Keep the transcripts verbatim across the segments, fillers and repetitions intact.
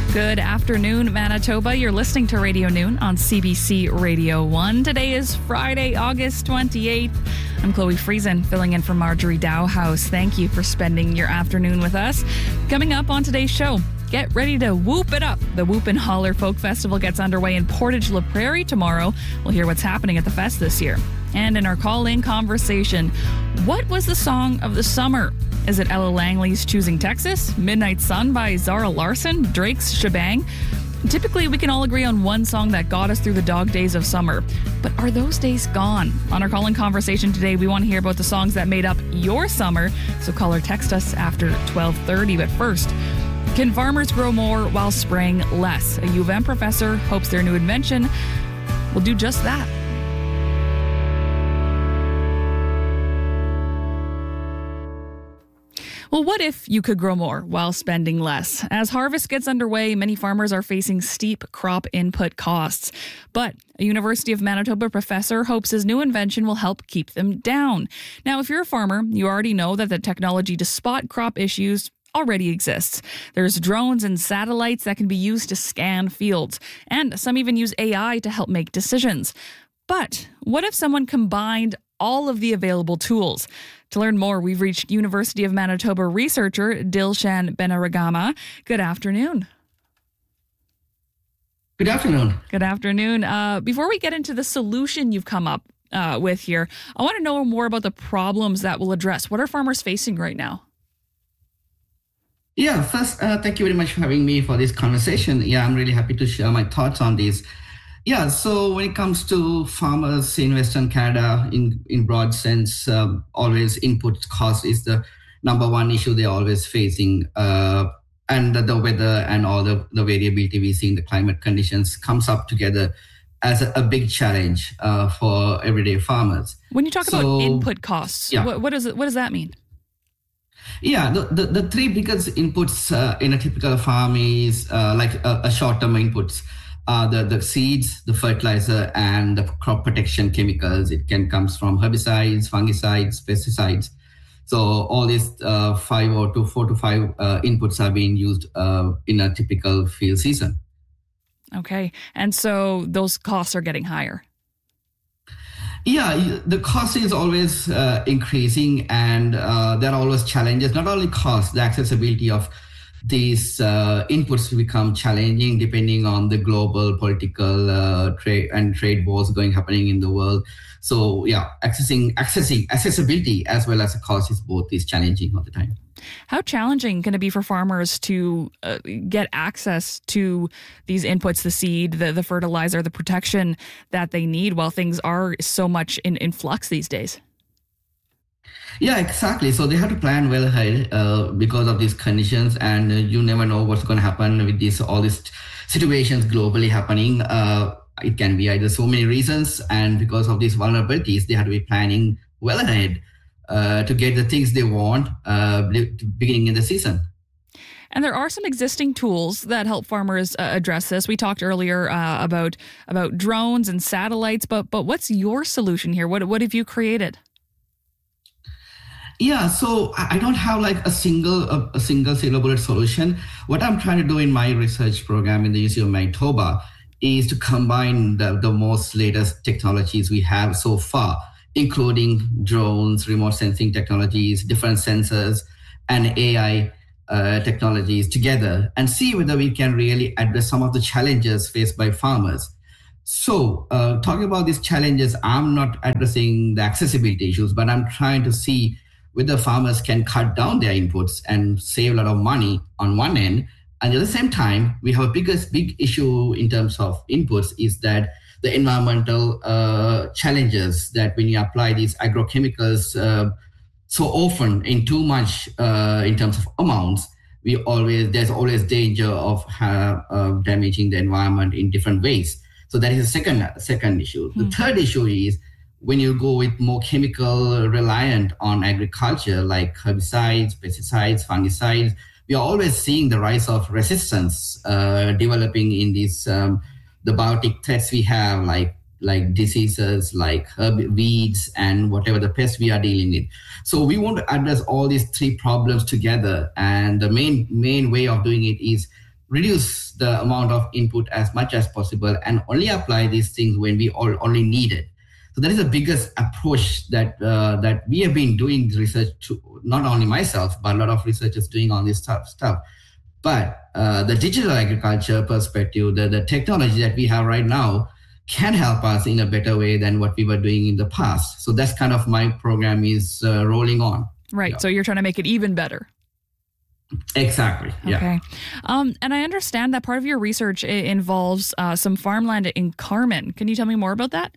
Good afternoon, Manitoba. You're listening to Radio Noon on C B C Radio one. Today is Friday, August twenty-eighth. I'm Chloe Friesen, filling in for Marjorie Dowhouse. Thank you for spending your afternoon with us. Coming up on today's show, get ready to whoop it up. The Whoop and Holler Folk Festival gets underway in Portage La Prairie tomorrow. We'll hear what's happening at the fest this year. And in our call-in conversation, what was the song of the summer? Is it Ella Langley's Choosing Texas, Midnight Sun by Zara Larsson, Drake's Shebang? Typically, we can all agree on one song that got us through the dog days of summer. But are those days gone? On our call-in conversation today, we want to hear about the songs that made up your summer. So call or text us after twelve thirty. But first, can farmers grow more while spraying less? A U of M professor hopes their new invention will do just that. Well, what if you could grow more while spending less? As harvest gets underway, many farmers are facing steep crop input costs. But a University of Manitoba professor hopes his new invention will help keep them down. Now, if you're a farmer, you already know that the technology to spot crop issues already exists. There's drones and satellites that can be used to scan fields, and some even use A I to help make decisions. But what if someone combined all of the available tools? To learn more, we've reached University of Manitoba researcher Dilshan Benaragama. Good afternoon. Good afternoon. Good afternoon. Uh, before we get into the solution you've come up uh, with here, I want to know more about the problems that we'll address. What are farmers facing right now? Yeah, first, uh, thank you very much for having me for this conversation. Yeah, I'm really happy to share my thoughts on this. Yeah, so when it comes to farmers in Western Canada, in, in broad sense, um, always input cost is the number one issue they're always facing. Uh, and the weather and all the, the variability we see in the climate conditions comes up together as a, a big challenge uh, for everyday farmers. When you talk so, about input costs, yeah. what, what, is it, what does that mean? Yeah, the, the, the three biggest inputs uh, in a typical farm is uh, like a, a short-term inputs. Uh, the, the seeds, the fertilizer, and the crop protection chemicals. It can come from herbicides, fungicides, pesticides. So all these uh, five or two, four to five uh, inputs are being used uh, in a typical field season. Okay, and so those costs are getting higher. Yeah, the cost is always uh, increasing, and uh, there are always challenges. Not only cost, the accessibility of these uh, inputs become challenging depending on the global political uh, trade and trade wars going happening in the world. So yeah, accessing accessing accessibility as well as the cost is both is challenging all the time. How challenging can it be for farmers to uh, get access to these inputs, the seed, the, the fertilizer, the protection that they need while things are so much in, in flux these days? Yeah, exactly. So they have to plan well ahead uh, because of these conditions, and uh, you never know what's going to happen with this all these situations globally happening. Uh, it can be either so many reasons, and because of these vulnerabilities, they have to be planning well ahead uh, to get the things they want uh, beginning in the season. And there are some existing tools that help farmers uh, address this. We talked earlier uh, about about drones and satellites, but but what's your solution here? What what have you created? Yeah, so I don't have like a single a, a single silver bullet solution. What I'm trying to do in my research program in the U C of Manitoba is to combine the, the most latest technologies we have so far, including drones, remote sensing technologies, different sensors, and A I uh, technologies together, and see whether we can really address some of the challenges faced by farmers. So uh, talking about these challenges, I'm not addressing the accessibility issues, but I'm trying to see whether farmers can cut down their inputs and save a lot of money on one end. And at the same time, we have a biggest big issue in terms of inputs is that the environmental uh, challenges that when you apply these agrochemicals uh, so often in too much uh, in terms of amounts, we always there's always danger of uh, uh, damaging the environment in different ways. So that is a second second issue. Mm-hmm. The third issue is when you go with more chemical reliant on agriculture, like herbicides, pesticides, fungicides, we are always seeing the rise of resistance uh, developing in these um, the biotic threats we have, like like diseases, like herb, weeds, and whatever the pests we are dealing with. So we want to address all these three problems together, and the main main way of doing it is reduce the amount of input as much as possible and only apply these things when we all only need it. So that is the biggest approach that uh, that we have been doing research to, not only myself, but a lot of researchers doing on this stuff. stuff. But uh, the digital agriculture perspective, the, the technology that we have right now can help us in a better way than what we were doing in the past. So that's kind of my program is uh, rolling on. Right. Yeah. So you're trying to make it even better. Exactly. Yeah. Okay. Um, and I understand that part of your research involves uh, some farmland in Carmen. Can you tell me more about that?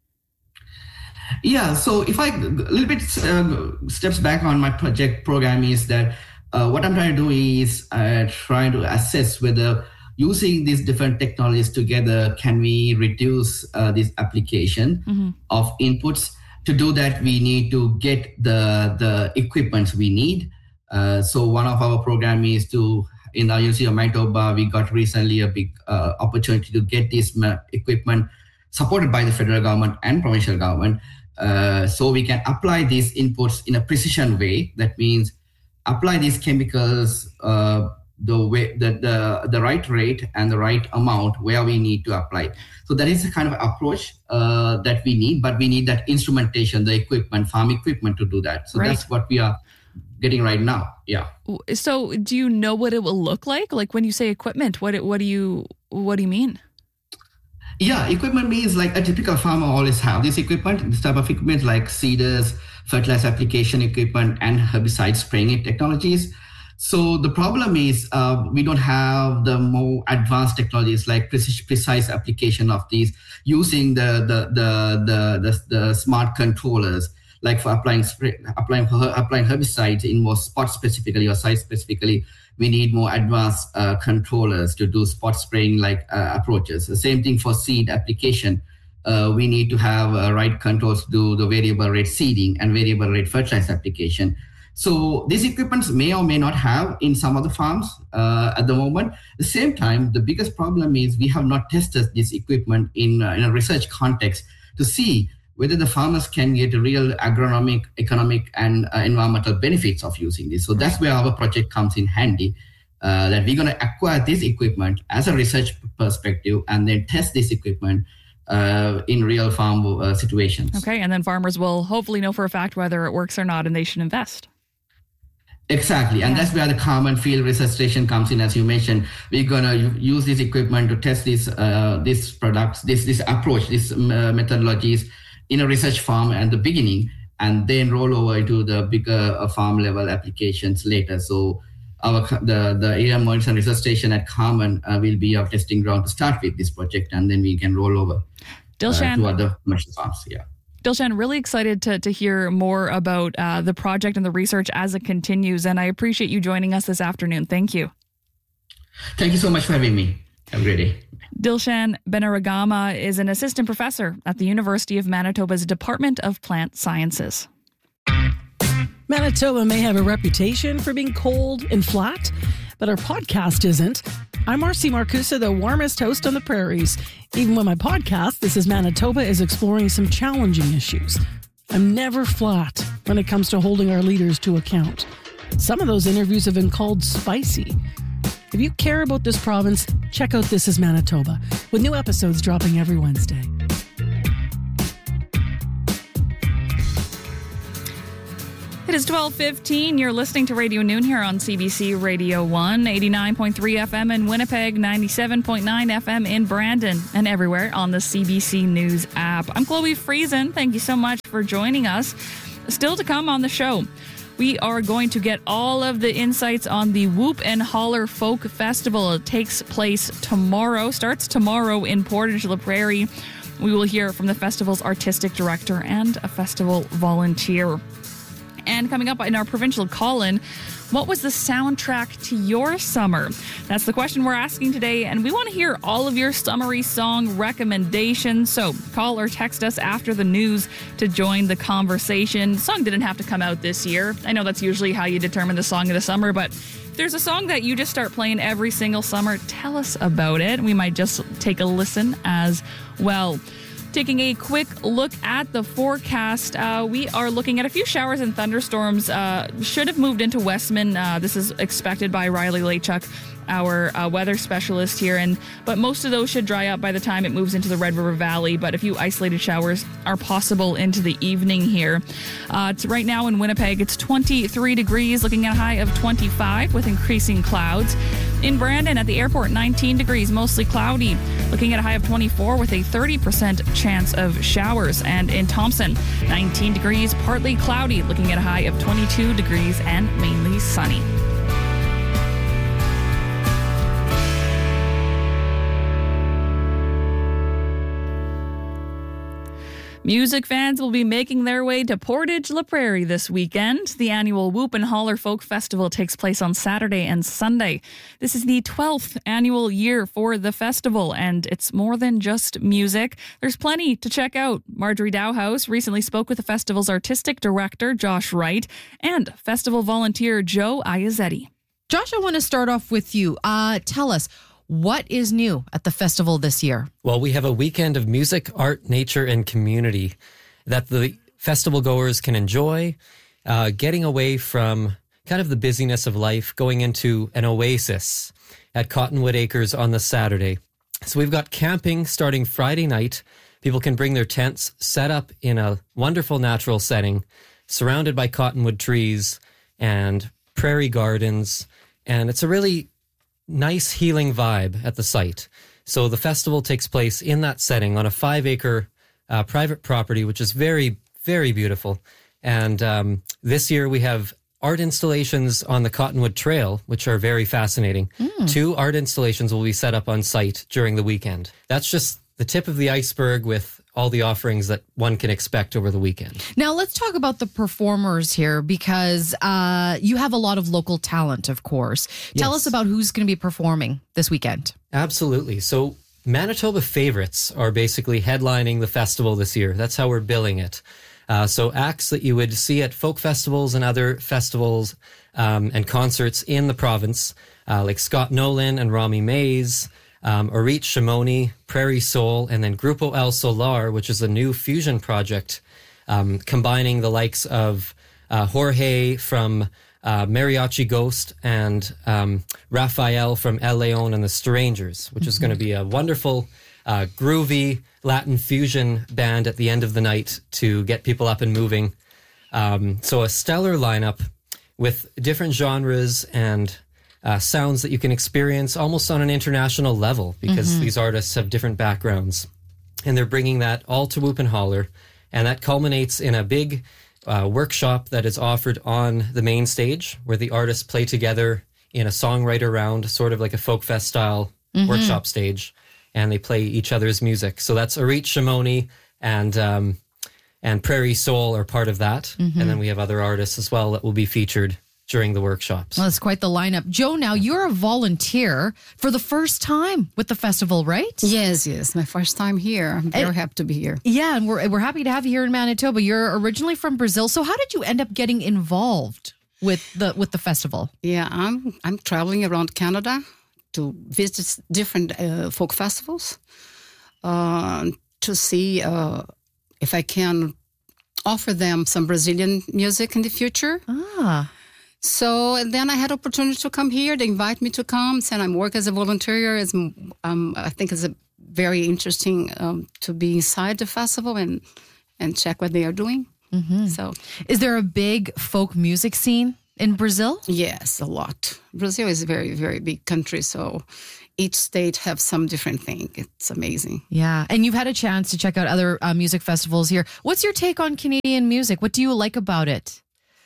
Yeah. So if I a little bit uh, steps back on my project program is that uh, what I'm trying to do is uh, trying to assess whether using these different technologies together, can we reduce uh, this application mm-hmm. of inputs? To do that, we need to get the the equipment we need. Uh, so one of our program is to, in the University of Manitoba, we got recently a big uh, opportunity to get this equipment supported by the federal government and provincial government. Uh, so we can apply these inputs in a precision way. That means apply these chemicals uh, the way the, the the right rate and the right amount where we need to apply. So that is the kind of approach uh, that we need, but we need that instrumentation, the equipment, farm equipment to do that. So right. That's what we are getting right now. Yeah. So do you know what it will look like? Like when you say equipment, what what do you what do you mean? Yeah, equipment means like a typical farmer always have this equipment, this type of equipment like seeders, fertilizer application equipment, and herbicide spraying technologies. So the problem is uh, we don't have the more advanced technologies like precise, precise application of these using the the the the, the, the smart controllers, like for applying spray, applying applying herbicides in more spot specifically or site specifically. We need more advanced uh, controllers to do spot spraying like uh, approaches. The same thing for seed application. Uh, we need to have uh, right controls to do the variable rate seeding and variable rate fertilizer application. So these equipments may or may not have in some of the farms uh, at the moment. At the same time, the biggest problem is we have not tested this equipment in, uh, in a research context to see whether the farmers can get real agronomic, economic, and uh, environmental benefits of using this. So that's where our project comes in handy, uh, that we're going to acquire this equipment as a research perspective and then test this equipment uh, in real farm uh, situations. Okay, and then farmers will hopefully know for a fact whether it works or not, and they should invest. Exactly. And yeah. That's where the Carmen Field Research Station comes in. As you mentioned, we're going to use this equipment to test these uh, these products, this this approach, these uh, methodologies in a research farm at the beginning, and then roll over into the bigger uh, farm level applications later. So our the the A M Morrison Research Station at Carmen uh, will be our testing ground to start with this project, and then we can roll over Dilshan, uh, to other commercial farms. Yeah. Dilshan, really excited to to hear more about uh, the project and the research as it continues, and I appreciate you joining us this afternoon. Thank you. Thank you so much for having me. Have a great day. Dilshan Benaragama is an assistant professor at the University of Manitoba's Department of Plant Sciences. Manitoba may have a reputation for being cold and flat, but our podcast isn't. I'm Marcy Marcusa, the warmest host on the prairies. Even when my podcast, This is Manitoba, is exploring some challenging issues. I'm never flat when it comes to holding our leaders to account. Some of those interviews have been called spicy. If you care about this province, check out This is Manitoba, with new episodes dropping every Wednesday. It is twelve fifteen. You're listening to Radio Noon here on C B C Radio one, eighty-nine point three F M in Winnipeg, ninety-seven point nine F M in Brandon, and everywhere on the C B C News app. I'm Chloe Friesen. Thank you so much for joining us. Still to come on the show, we are going to get all of the insights on the Whoop and Holler Folk Festival. It takes place tomorrow, starts tomorrow in Portage la Prairie. We will hear from the festival's artistic director and a festival volunteer. And coming up in our provincial call-in, what was the soundtrack to your summer? That's the question we're asking today, and we want to hear all of your summery song recommendations. So call or text us after the news to join the conversation. The song didn't have to come out this year. I know that's usually how you determine the song of the summer, but if there's a song that you just start playing every single summer, tell us about it. We might just take a listen as well. Taking a quick look at the forecast, uh, we are looking at a few showers and thunderstorms. Uh, should have moved into Westman. Uh, this is expected by Riley Lachuk our uh, weather specialist here, and but most of those should dry up by the time it moves into the Red River Valley, but a few isolated showers are possible into the evening here. Uh, it's right now in Winnipeg, it's twenty-three degrees, looking at a high of twenty-five with increasing clouds. In Brandon at the airport, nineteen degrees, mostly cloudy, looking at a high of twenty-four with a thirty percent chance of showers. And in Thompson, nineteen degrees, partly cloudy, looking at a high of twenty-two degrees and mainly sunny. Music fans will be making their way to Portage La Prairie this weekend. The annual Whoop and Holler Folk Festival takes place on Saturday and Sunday. This is the twelfth annual year for the festival, and it's more than just music. There's plenty to check out. Marjorie Dowhouse recently spoke with the festival's artistic director, Josh Wright, and festival volunteer Joe Iazetti. Josh, I want to start off with you. Uh, tell us, what is new at the festival this year? Well, we have a weekend of music, art, nature, and community that the festival goers can enjoy, uh, getting away from kind of the busyness of life, going into an oasis at Cottonwood Acres on the Saturday. So we've got camping starting Friday night. People can bring their tents set up in a wonderful natural setting, surrounded by cottonwood trees and prairie gardens. And it's a really nice healing vibe at the site. So the festival takes place in that setting on a five acre uh, private property, which is very, very beautiful. And um, this year we have art installations on the Cottonwood Trail, which are very fascinating. Mm. Two art installations will be set up on site during the weekend. That's just the tip of the iceberg with all the offerings that one can expect over the weekend. Now, let's talk about the performers here, because uh, you have a lot of local talent, of course. Tell Yes. us about who's going to be performing this weekend. Absolutely. So Manitoba favorites are basically headlining the festival this year. That's how we're billing it. Uh, so acts that you would see at folk festivals and other festivals um, and concerts in the province, uh, like Scott Nolan and Rami Mays, Um, Orit Shimoni, Prairie Soul, and then Grupo El Solar, which is a new fusion project um, combining the likes of uh, Jorge from uh, Mariachi Ghost and um, Rafael from El Leon and the Strangers, which mm-hmm. is going to be a wonderful, uh, groovy Latin fusion band at the end of the night to get people up and moving. Um, so a stellar lineup with different genres and Uh, sounds that you can experience almost on an international level, because mm-hmm. these artists have different backgrounds. And they're bringing that all to Whoop and Holler. And that culminates in a big uh, workshop that is offered on the main stage, where the artists play together in a songwriter round, sort of like a folk fest style mm-hmm. workshop stage. And they play each other's music. So that's Orit Shimoni and um, and Prairie Soul are part of that. Mm-hmm. And then we have other artists as well that will be featured during the workshops. Well, that's quite the lineup. Joe, now you're a volunteer for the first time with the festival, right? Yes, yes. My first time here. I'm very and, happy to be here. Yeah, and we're we're happy to have you here in Manitoba. You're originally from Brazil. So how did you end up getting involved with the with the festival? Yeah, I'm I'm traveling around Canada to visit different uh, folk festivals uh, to see uh, if I can offer them some Brazilian music in the future. Ah. So and then I had opportunity to come here. They invite me to come, and I work as a volunteer. As um, I think it's a very interesting um, to be inside the festival and and check what they are doing. Mm-hmm. So, is there a big folk music scene in Brazil? Yes, a lot. Brazil is a very very big country, so each state have some different thing. It's amazing. Yeah, and you've had a chance to check out other uh, music festivals here. What's your take on Canadian music? What do you like about it?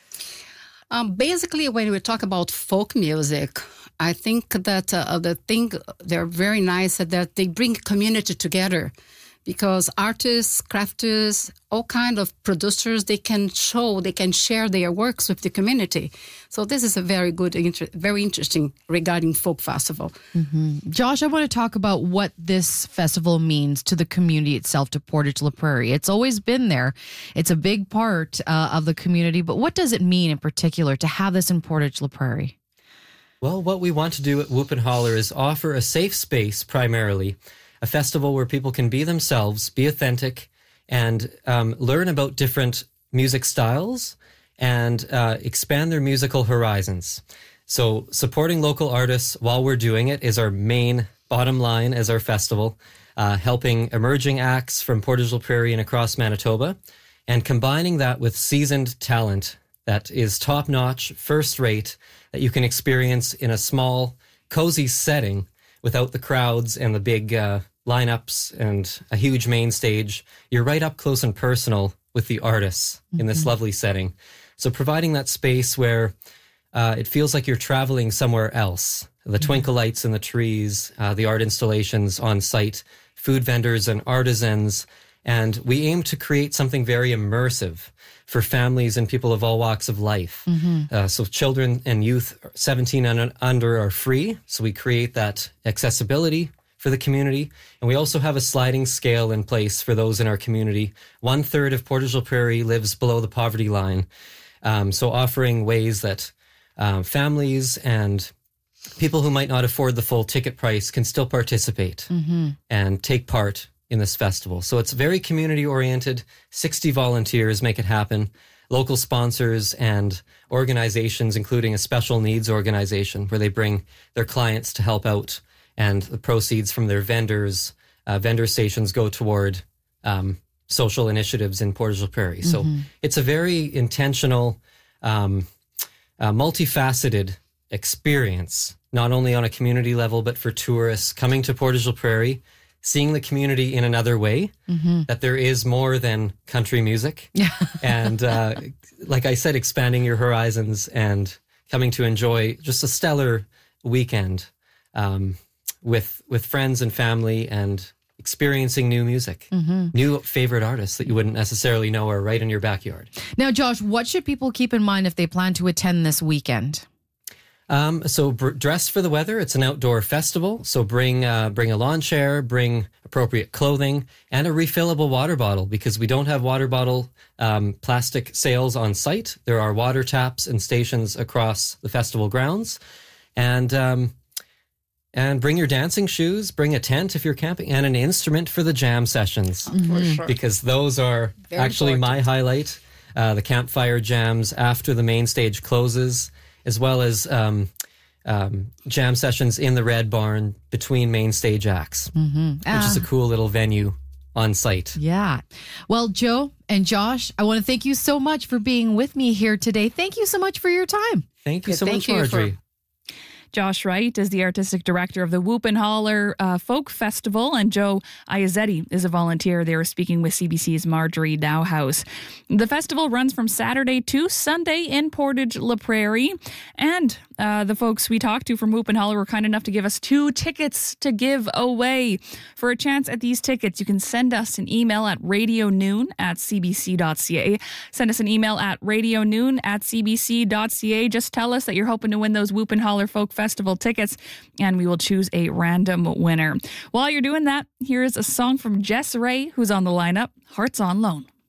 Um, basically, when we talk about folk music, I think that uh, the thing, they're very nice that they bring community together, because artists, crafters, all kind of producers, they can show, they can share their works with the community. So this is a very good, inter- very interesting regarding folk festival. Mm-hmm. Josh, I want to talk about what this festival means to the community itself, to Portage La Prairie. It's always been there. It's a big part uh, of the community, but what does it mean in particular to have this in Portage La Prairie? Well, what we want to do at Whoop and Holler is offer a safe space primarily, a festival where people can be themselves, be authentic, and um, learn about different music styles and uh, expand their musical horizons. So supporting local artists while we're doing it is our main bottom line as our festival, uh, helping emerging acts from Portage la Prairie and across Manitoba, and combining that with seasoned talent that is top-notch, first-rate, that you can experience in a small, cozy setting without the crowds and the big uh, lineups and a huge main stage. You're right up close and personal with the artists mm-hmm. in this lovely setting. So providing that space where uh, it feels like you're traveling somewhere else. The mm-hmm. twinkle lights in the trees, uh, the art installations on site, food vendors and artisans. And we aim to create something very immersive for families and people of all walks of life. Mm-hmm. Uh, so children and youth seventeen and under are free. So we create that accessibility for the community. And we also have a sliding scale in place for those in our community. One third of Portage la Prairie lives below the poverty line. Um, so offering ways that um, families and people who might not afford the full ticket price can still participate mm-hmm. and take part in this festival. So it's very community oriented. sixty volunteers make it happen. Local sponsors and organizations, including a special needs organization where they bring their clients to help out, and the proceeds from their vendors, uh, vendor stations go toward um, social initiatives in Portage la Prairie. So mm-hmm. it's a very intentional, um, uh, multifaceted experience, not only on a community level, but for tourists coming to Portage la Prairie, seeing the community in another way, mm-hmm. that there is more than country music. and uh, like I said, expanding your horizons and coming to enjoy just a stellar weekend um, with with friends and family and experiencing new music, mm-hmm. new favorite artists that you wouldn't necessarily know are right in your backyard. Now, Josh, what should people keep in mind if they plan to attend this weekend? Um, so br- dress for the weather. It's an outdoor festival. So bring, uh, bring a lawn chair, bring appropriate clothing and a refillable water bottle, because we don't have water bottle, um, plastic sales on site. There are water taps and stations across the festival grounds. And, um, and bring your dancing shoes, bring a tent if you're camping, and an instrument for the jam sessions, mm-hmm. for sure. because those are Very actually important. My highlight. Uh, the campfire jams after the main stage closes, as well as um, um, jam sessions in the Red Barn between main stage acts, mm-hmm. which uh, is a cool little venue on site. Yeah. Well, Joe and Josh, I want to thank you so much for being with me here today. Thank you so much for your time. Thank you so thank much, you Marjorie. For- Josh Wright is the artistic director of the Whoop and Holler uh, Folk Festival, and Joe Iazetti is a volunteer. They were speaking with C B C's Marjorie Dowhouse. The festival runs from Saturday to Sunday in Portage la Prairie, and uh, the folks we talked to from Whoop and Holler were kind enough to give us two tickets to give away. For a chance at these tickets, you can send us an email at radionoon at cbc.ca. Send us an email at radionoon at cbc.ca. Just tell us that you're hoping to win those Whoop and Holler Folk Festival tickets, and we will choose a random winner. While you're doing that, here is a song from Jess Ray, who's on the lineup, Hearts on Loan.